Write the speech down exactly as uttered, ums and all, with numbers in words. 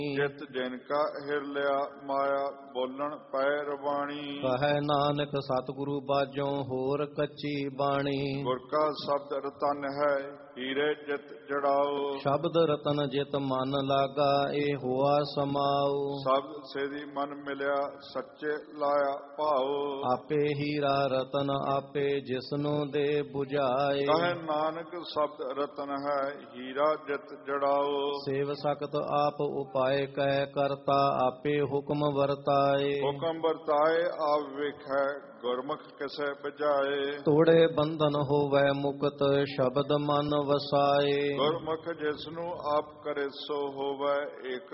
ਜਿਤ ਜਿਨ ਕਾ ਹਿਰ ਲਿਆ ਮਾਇਆ ਬੋਲਣ ਪੈ ਰਵਾਣੀ। ਕਹੈ ਨਾਨਕ ਸਤਿਗੁਰੂ ਬਾਝੋਂ ਹੋਰ ਕੱਚੀ ਬਾਣੀ। ਗੁਰ ਕਾ ਸ਼ਬਦ ਰਤਨ ਹੈ ਹੀਰੇ ਜਿਤ ਜੜਾਓ। ਸ਼ਬਦ ਰਤਨ ਜਿਤ ਮਨ ਲਾਗਾ ਇਹ ਹੋਆ ਸਮਾਉ। ਸ਼ਬਦ ਸੇਦੀ ਮਨ ਮਿਲਿਆ ਸੱਚੇ ਲਾਇਆ ਭਾਉ। ਆਪੇ ਹੀਰਾ ਰਤਨ ਆਪੇ ਜਿਸਨੂੰ ਦੇ 부ਝਾਏ। ਕਹੈ ਨਾਨਕ ਸ਼ਬਦ ਰਤਨ ਹੈ ਹੀਰਾ ਜਿਤ ਜੜਾਓ। ਸੇਵ ਸਕਤ ਆਪ ਉਪਾਏ ਕਹਿ ਕਰਤਾ ਆਪੇ ਹੁਕਮ ਵਰਤਾਏ। ਹੁਕਮ ਵਰਤਾਏ ਆਪ ਵੇਖੈ ਗੁਰਮੁਖ ਕਿਸੈ ਬੁਝਾਏ। ਤੋੜੇ ਬੰਧਨ ਹੋਵੈ ਮੁਕਤ ਸ਼ਬਦ ਮਨ ਵਸਾਏ। ਗੁਰਮੁਖ ਜਿਸਨੂੰ ਆਪ ਕਰੇ ਸੋ ਹੋਵੈ ਏਕ